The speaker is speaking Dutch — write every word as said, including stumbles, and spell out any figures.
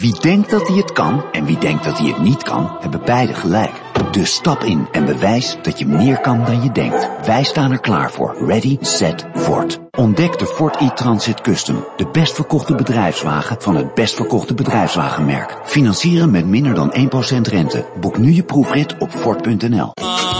Wie denkt dat hij het kan en wie denkt dat hij het niet kan, hebben beide gelijk. Dus stap in en bewijs dat je meer kan dan je denkt. Wij staan er klaar voor. Ready, set, Ford. Ontdek de Ford e-Transit Custom. De best verkochte bedrijfswagen van het best verkochte bedrijfswagenmerk. Financieren met minder dan één procent rente. Boek nu je proefrit op Ford punt n l.